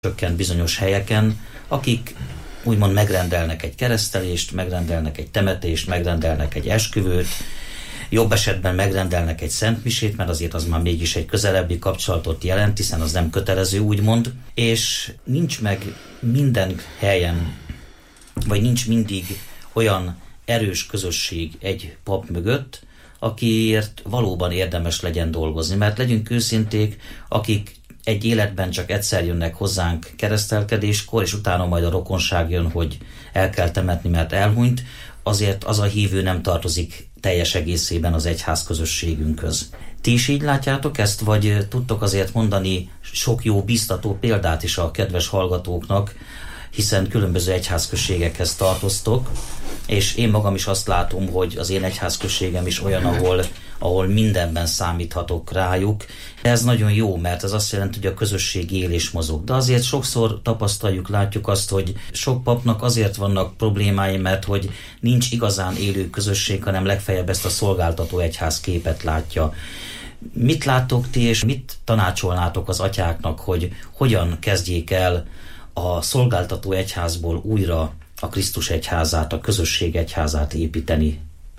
csökkent bizonyos helyeken, akik úgymond megrendelnek egy keresztelést, megrendelnek egy temetést, megrendelnek egy esküvőt, jobb esetben megrendelnek egy szentmisét, mert azért az már mégis egy közelebbi kapcsolatot jelent, hiszen az nem kötelező, úgymond, és nincs meg minden helyen, vagy nincs mindig olyan erős közösség egy pap mögött, akiért valóban érdemes legyen dolgozni. Mert legyünk őszinték, akik egy életben csak egyszer jönnek hozzánk keresztelkedéskor, és utána majd a rokonság jön, hogy el kell temetni, mert elhunyt, azért az a hívő nem tartozik teljes egészében az egyház közösségünkhöz. Ti is így látjátok ezt, vagy tudtok azért mondani sok jó biztató példát is a kedves hallgatóknak, hiszen különböző egyházközségekhez tartoztok, és én magam is azt látom, hogy az én egyházközségem is olyan, ahol mindenben számíthatok rájuk. Ez nagyon jó, mert ez azt jelenti, hogy a közösség él és mozog. De azért sokszor tapasztaljuk, látjuk azt, hogy sok papnak azért vannak problémái, mert hogy nincs igazán élő közösség, hanem legfeljebb ezt a szolgáltató egyház képet látja. Mit láttok ti, és mit tanácsolnátok az atyáknak, hogy hogyan kezdjék el a szolgáltató egyházból újra a Krisztus egyházát, a közösség egyházát építeni?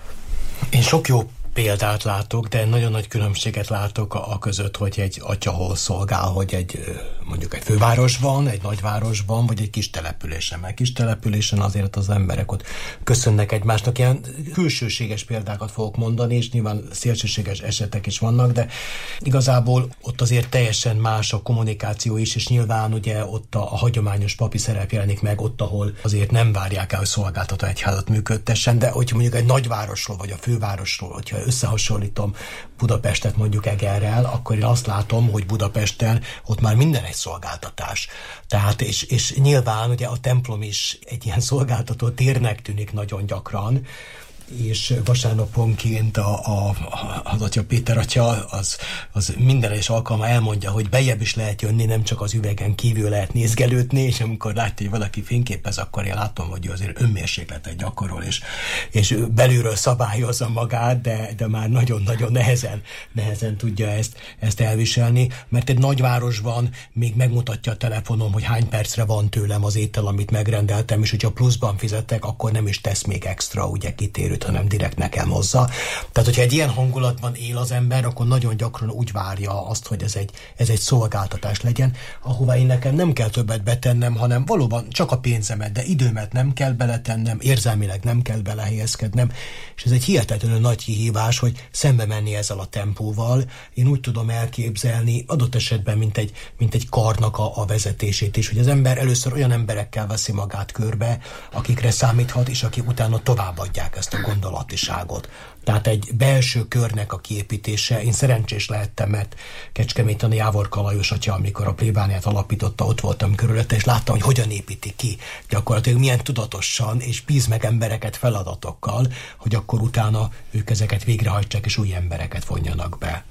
Én sok jó példát látok, de nagyon nagy különbséget látok a között, hogy egy atya hol szolgál, hogy mondjuk egy fővárosban, egy nagyvárosban, vagy egy kis településen. Mert kis településen azért az emberek ott köszönnek egymásnak. Ilyen külsőséges példákat fogok mondani, és nyilván szélsőséges esetek is vannak, de igazából ott azért teljesen más a kommunikáció is, és nyilván ugye ott a hagyományos papi szerep jelenik meg, ott, ahol azért nem várják el, hogy szolgáltató egyházat működtessen, de hogyha mondjuk egy nagyvárosról, vagy a fővárosról, hogyha összehasonlítom Budapestet mondjuk Egerrel, akkor én azt látom, hogy Budapesten ott már minden egy szolgáltatás. Tehát, és nyilván ugye a templom is egy ilyen szolgáltató térnek tűnik nagyon gyakran, és vasárnaponként az atya Péter atya az minden egyes alkalma elmondja, hogy bejebb is lehet jönni, nem csak az üvegen kívül lehet nézgelődni, és amikor látja, hogy valaki fényképez, akkor én látom, hogy ő azért önmérsékletet gyakorol, és belülről szabályozza magát, de már nagyon-nagyon nehezen tudja ezt elviselni, mert egy nagyvárosban még megmutatja a telefonom, hogy hány percre van tőlem az étel, amit megrendeltem, és hogyha pluszban fizetek, akkor nem is tesz még extra, ugye kitérőt, hanem direkt nekem hozza. Tehát, hogyha egy ilyen hangulatban él az ember, akkor nagyon gyakran úgy várja azt, hogy ez egy szolgáltatás legyen, ahová én nekem nem kell többet betennem, hanem valóban csak a pénzemet, de időmet nem kell beletennem, érzelmileg nem kell belehelyezkednem, és ez egy hihetetlenül nagy kihívás, hogy szembe menni ezzel a tempóval. Én úgy tudom elképzelni, adott esetben, mint egy karnak a vezetését is, hogy az ember először olyan emberekkel veszi magát körbe, akikre számíthat, és akik utána továbbadják ezt a gondolatiságot. Tehát egy belső körnek a kiépítése. Én szerencsés lehettem, mert Kecskeméten a Jávorka Lajos atya, amikor a plébániát alapította, ott voltam körülötte, és láttam, hogy hogyan építi ki gyakorlatilag, milyen tudatosan, és bíz meg embereket feladatokkal, hogy akkor utána ők ezeket végrehajtsák, és új embereket vonjanak be.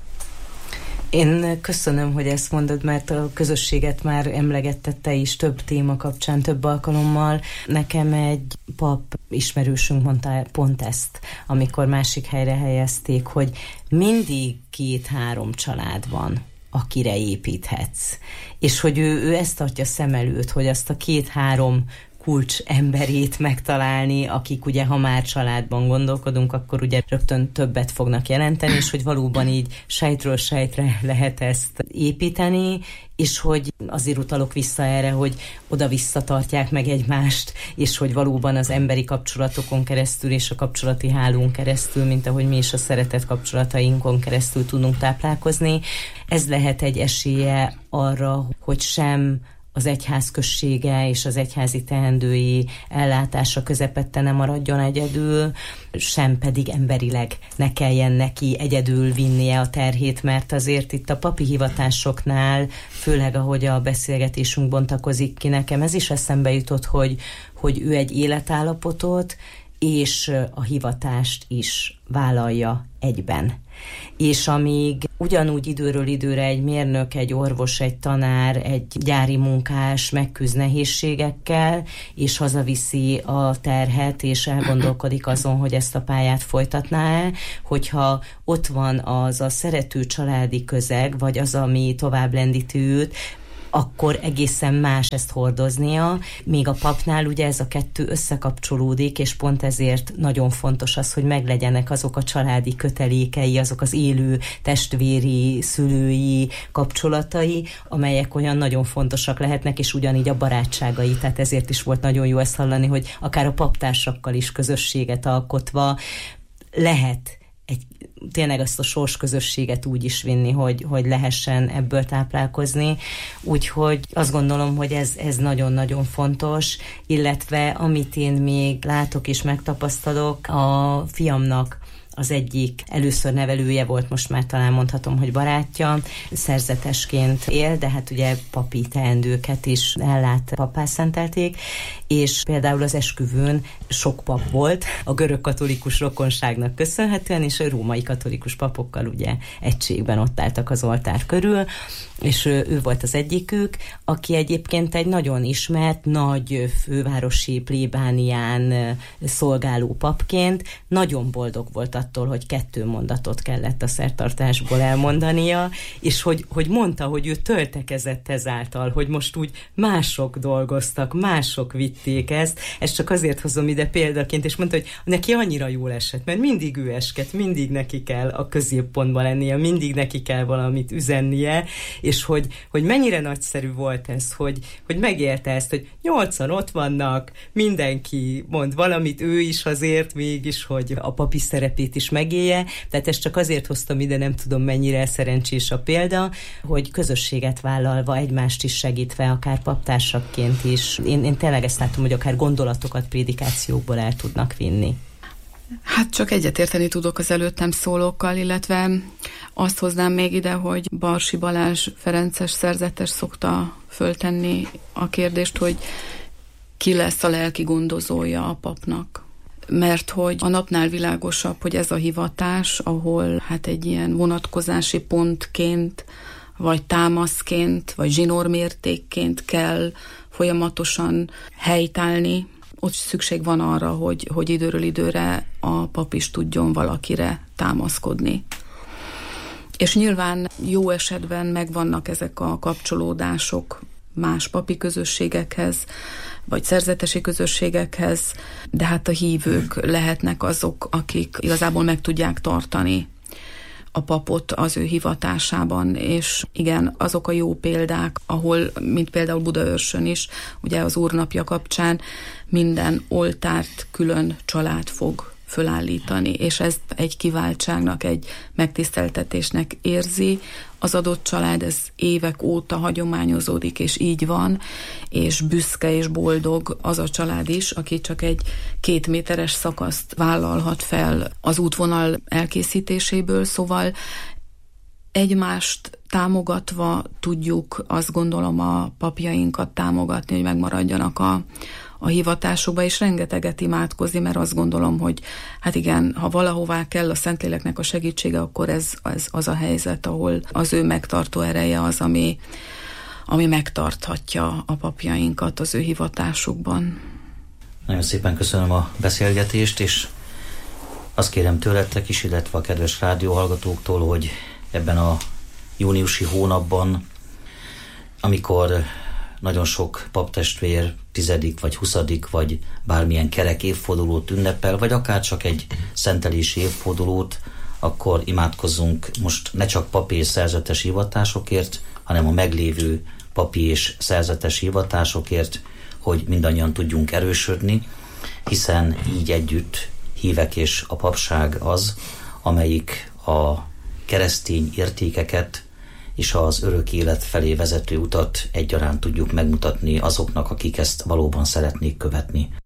Én köszönöm, hogy ezt mondod, mert a közösséget már emlegetted te is több téma kapcsán, több alkalommal. Nekem egy pap ismerősünk mondta pont ezt, amikor másik helyre helyezték, hogy mindig 2-3 család van, akire építhetsz. És hogy ő ezt tartja szem előtt, hogy azt a 2-3 kulcs emberét megtalálni, akik ugye, ha már családban gondolkodunk, akkor ugye rögtön többet fognak jelenteni, és hogy valóban így sejtről sejtre lehet ezt építeni, és hogy azért utalok vissza erre, hogy oda-vissza tartják meg egymást, és hogy valóban az emberi kapcsolatokon keresztül és a kapcsolati hálón keresztül, mint ahogy mi is a szeretet kapcsolatainkon keresztül tudunk táplálkozni. Ez lehet egy esélye arra, hogy sem az egyház községe és az egyházi teendői ellátása közepette ne maradjon egyedül, sem pedig emberileg ne kelljen neki egyedül vinnie a terhét, mert azért itt a papi hivatásoknál, főleg ahogy a beszélgetésünk bontakozik ki, nekem ez is eszembe jutott, hogy ő egy életállapotot és a hivatást is vállalja egyben. És amíg ugyanúgy időről időre egy mérnök, egy orvos, egy tanár, egy gyári munkás megküzd nehézségekkel, és hazaviszi a terhet, és elgondolkodik azon, hogy ezt a pályát folytatná-e, hogyha ott van az a szerető családi közeg, vagy az, ami tovább lendíti őt, akkor egészen más ezt hordoznia, míg a papnál ugye ez a kettő összekapcsolódik, és pont ezért nagyon fontos az, hogy meglegyenek azok a családi kötelékei, azok az élő testvéri, szülői kapcsolatai, amelyek olyan nagyon fontosak lehetnek, és ugyanígy a barátságai, tehát ezért is volt nagyon jó ezt hallani, hogy akár a paptársakkal is közösséget alkotva lehet tényleg azt a sorsközösséget úgy is vinni, hogy lehessen ebből táplálkozni. Úgyhogy azt gondolom, hogy ez nagyon-nagyon fontos, illetve amit én még látok és megtapasztalok, a fiamnak az egyik először nevelője volt, most már talán mondhatom, hogy barátja, szerzetesként él, de hát ugye papi teendőket is ellát, pappá szentelték, és például az esküvőn sok pap volt, a görög-katolikus rokonságnak köszönhetően, és a római katolikus papokkal ugye egységben ott álltak az oltár körül, és ő volt az egyikük, aki egyébként egy nagyon ismert, nagy fővárosi plébánián szolgáló papként nagyon boldog volt attól, hogy 2 mondatot kellett a szertartásból elmondania, és hogy mondta, hogy ő töltekezett ezáltal, hogy most úgy mások dolgoztak, mások vitték ezt csak azért hozom ide példaként, és mondta, hogy neki annyira jól esett, mert mindig ő esket, mindig neki kell a középpontban lennie, mindig neki kell valamit üzennie, és hogy mennyire nagyszerű volt ez, hogy megélte ezt, hogy 8-an ott vannak, mindenki mond valamit, ő is azért mégis, hogy a papi szerepét is megélje, tehát ezt csak azért hoztam ide, nem tudom mennyire szerencsés a példa, hogy közösséget vállalva, egymást is segítve, akár paptársakként is. Én tényleg ezt látom, hogy akár gondolatokat prédikációkból el tudnak vinni. Hát csak egyetérteni tudok az előttem szólókkal, illetve azt hoznám még ide, hogy Barsi Balázs ferences szerzetes szokta föltenni a kérdést, hogy ki lesz a lelki gondozója a papnak. Mert hogy a napnál világosabb, hogy ez a hivatás, ahol hát egy ilyen vonatkozási pontként, vagy támaszként, vagy zsinórmértékként kell folyamatosan helytállni, ott szükség van arra, hogy időről időre a pap is tudjon valakire támaszkodni. És nyilván jó esetben megvannak ezek a kapcsolódások más papi közösségekhez, vagy szerzetesi közösségekhez, de hát a hívők lehetnek azok, akik igazából meg tudják tartani a papot az ő hivatásában, és igen, azok a jó példák, ahol, mint például Budaörsön is, ugye az Úrnapja kapcsán minden oltárt külön család fog fölállítani, és ezt egy kiváltságnak, egy megtiszteltetésnek érzi. Az adott család, ez évek óta hagyományozódik, és így van, és büszke és boldog az a család is, aki csak egy 2 méteres szakaszt vállalhat fel az útvonal elkészítéséből, szóval egymást támogatva tudjuk, azt gondolom, a papjainkat támogatni, hogy megmaradjanak a hivatásokba, és rengeteget imádkozni, mert azt gondolom, hogy hát igen, ha valahová kell a Szentléleknek a segítsége, akkor ez az a helyzet, ahol az ő megtartó ereje az, ami megtarthatja a papjainkat az ő hivatásukban. Nagyon szépen köszönöm a beszélgetést, és azt kérem tőletek is, illetve a kedves rádióhallgatóktól, hogy ebben a júniusi hónapban, amikor nagyon sok paptestvér 10. vagy 20. vagy bármilyen kerek évfordulót ünnepel, vagy akár csak egy szentelési évfordulót, akkor imádkozzunk most ne csak papi és szerzetes hivatásokért, hanem a meglévő papi és szerzetes hivatásokért, hogy mindannyian tudjunk erősödni, hiszen így együtt hívek és a papság az, amelyik a keresztény értékeket és az örök élet felé vezető utat egyaránt tudjuk megmutatni azoknak, akik ezt valóban szeretnék követni.